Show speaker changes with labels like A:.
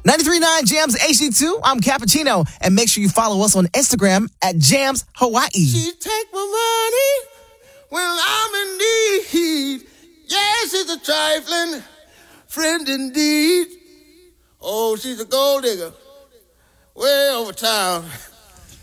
A: 93.9 Jams HD2. I'm Cappuccino. And make sure you follow us on Instagram at Jams Hawaii.
B: She take my money when I'm in need. Yes, she's a trifling friend indeed. Oh, she's a gold digger way over town.